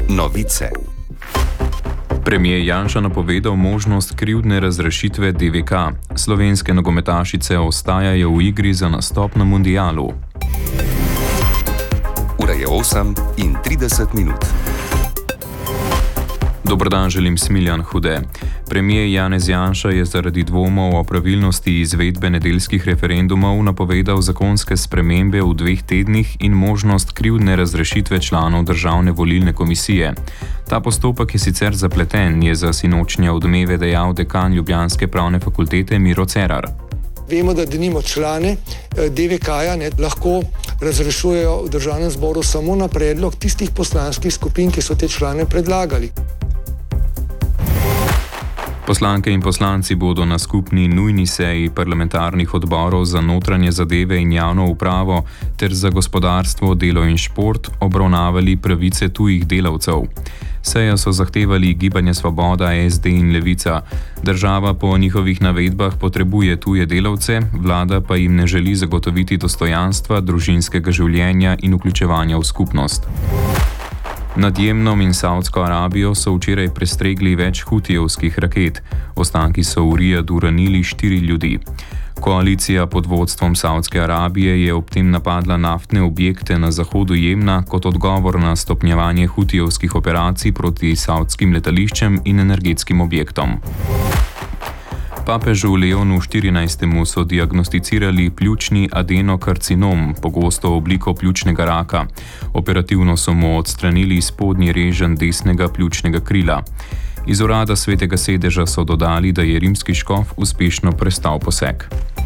Novice. Premijer Janša napovedal možnost krivdne razrešitve DVK. Slovenske nogometašice ostajajo v igri za nastop na mundialu. Ura je 8:30. Dober dan, želim Smiljan Hude. Premijer Janez Janša je zaradi dvomov o pravilnosti izvedbe nedeljskih referendumov napovedal zakonske spremembe v 2 tednih in možnost krivdne razrešitve članov Državne volilne komisije. Ta postopek je sicer zapleten, je za sinočnje Odmeve dejal dekan ljubljanske pravne fakultete Miro Cerar. Vemo, da denimo člane DVK-ja lahko razrešujejo v Državnem zboru samo na predlog tistih poslanskih skupin, ki so te člane predlagali. Poslanke in poslanci bodo na skupni nujni seji parlamentarnih odborov za notranje zadeve in javno upravo ter za gospodarstvo, delo in šport obravnavali pravice tujih delavcev. Sejo so zahtevali Gibanje Svoboda, SD in Levica. Država po njihovih navedbah potrebuje tuje delavce, vlada pa jim ne želi zagotoviti dostojanstva, družinskega življenja in vključevanja v skupnost. Nad Jemnom in Saudsko Arabijo so včeraj prestregli več hutijevskih raket. Ostanki so v Rijadu ranili 4 ljudi. Koalicija pod vodstvom Saudske Arabije je ob tem napadla naftne objekte na zahodu Jemna kot odgovor na stopnjevanje hutijevskih operacij proti saudskim letališčem in energetskim objektom. Papežu Leonu XIV. So diagnosticirali pljučni adenokarcinom, pogosto obliko pljučnega raka. Operativno so mu odstranili spodnji reženj desnega pljučnega krila. Iz urada Svetega sedeža so dodali, da je rimski škof uspešno prestal poseg.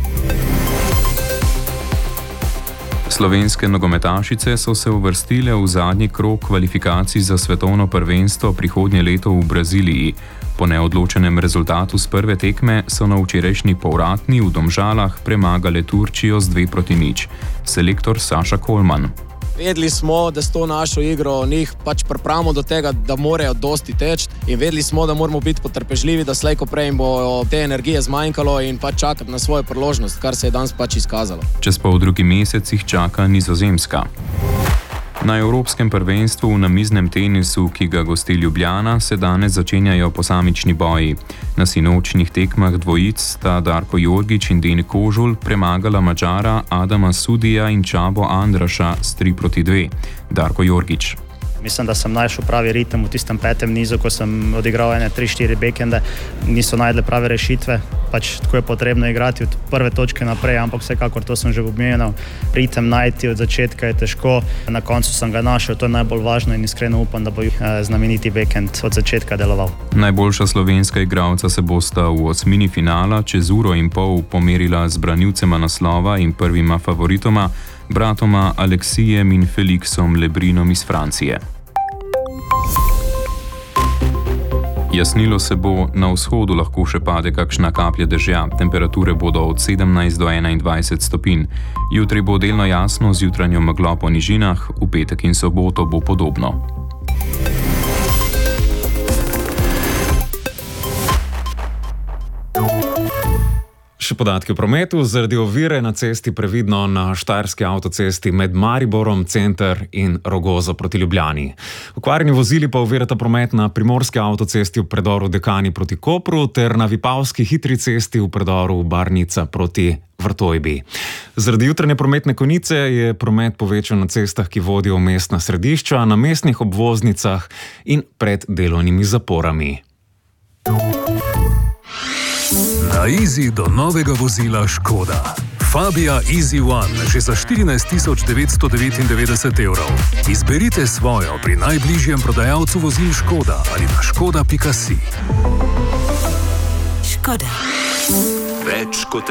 Slovenske nogometašice so se uvrstile v zadnji krog kvalifikacij za svetovno prvenstvo prihodnje leto v Braziliji. Po neodločenem rezultatu z prve tekme so na včerajšnji povratni v Domžalah premagale Turčijo z 2-0. Selektor Saša Kolman. Vedeli smo, da s to našo igro njih pripravimo do tega, da morajo dosti teči, in vedeli smo, da moramo biti potrpežljivi, da slej ko prej jim bo te energije zmanjkalo in čakati na svojo priložnost, kar se je danes izkazalo. Čez poldrugi mesec jih čaka Nizozemska. Na Evropskem prvenstvu v namiznem tenisu, ki ga gosti Ljubljana, se danes začenjajo posamični boji. Na sinočnih tekmah dvojic sta Darko Jorgić in Denis Kožul premagala Mađara Adama Sudija in Čabo Andraša s 3-2. Darko Jorgić. Mislim, da sem našel pravi ritem v tistem 5. nizu, ko sem odigral 3-4 bekende, niso najdle prave rešitve, tako je potrebno igrati od prve točke naprej, ampak vsekakor to sem že omenil, ritem najti od začetka je težko, na koncu sem ga našel, to je najbolj važno in iskreno upam, da bo znameniti bekend od začetka deloval. Najboljša slovenska igralca se bosta v osmini finala čez 1,5 ure pomerila z branilcema naslova in prvima favoritoma, bratoma Aleksijem in Felixom Lebrinom iz Francije. Jasnilo se bo, na vzhodu lahko še pade kakšna kaplja dežja, temperature bodo od 17 do 21 stopinj. Jutri bo delno jasno z jutranjo meglo po nižinah, v petek in soboto bo podobno. Še podatki o prometu. Zaradi ovire na cesti previdno na Štajerski avtocesti med Mariborom, Center in Rogozo proti Ljubljani. Okvarjeni vozili pa ovirata promet na Primorski avtocesti v predoru Dekani proti Kopru ter na Vipavski hitri cesti v predoru Barnica proti Vrtojbi. Zaradi jutranje prometne konice je promet povečan na cestah, ki vodijo v mestna središča, na mestnih obvoznicah in pred delovnimi zaporami. Na Easy do novega vozila Škoda. Fabia Easy One že za 14 999 evrov. Izberite svojo pri najbližjem prodajalcu vozil Škoda ali na škoda.si. Škoda. Več kot